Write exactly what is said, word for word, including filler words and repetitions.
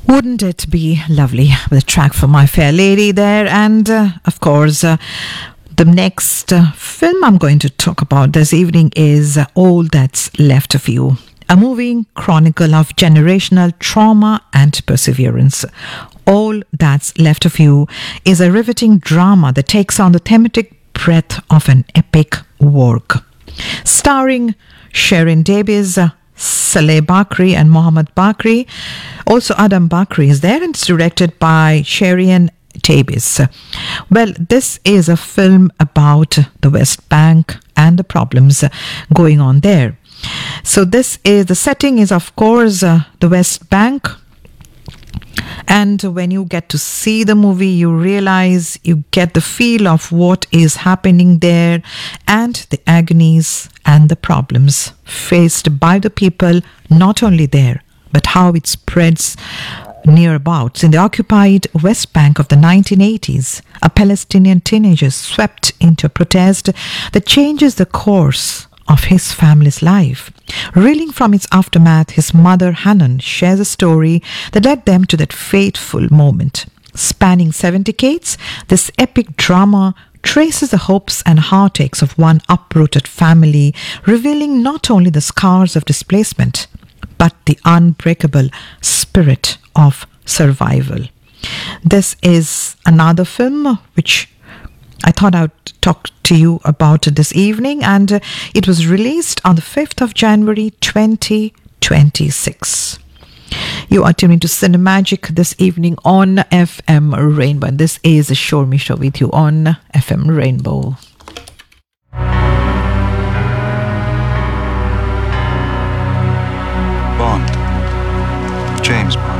Wouldn't it be lovely with a track for My Fair Lady there? And uh, of course, uh, the next uh, film I'm going to talk about this evening is uh, All That's Left of You, a moving chronicle of generational trauma and perseverance. All That's Left of You is a riveting drama that takes on the thematic breadth of an epic work. Starring Shirin Davies, uh, Saleh Bakri and Mohammed Bakri. Also Adam Bakri is there, and it's directed by Shirin Davies. Well, this is a film about the West Bank and the problems going on there. So this is, the setting is of course uh, the West Bank. And when you get to see the movie, you realize, you get the feel of what is happening there and the agonies and the problems faced by the people, not only there, but how it spreads nearabouts. In the occupied West Bank of the nineteen eighties, a Palestinian teenager swept into a protest that changes the course of his family's life. Reeling from its aftermath, his mother Hanan shares a story that led them to that fateful moment. Spanning seven decades, this epic drama traces the hopes and heartaches of one uprooted family, revealing not only the scars of displacement, but the unbreakable spirit of survival. This is another film which I thought I'd talk to you about this evening, and uh, it was released on the fifth of January twenty twenty-six. You are tuning to Cinemagic this evening on F M Rainbow, and this is a Show Me Show with you on F M Rainbow. Bond. James Bond.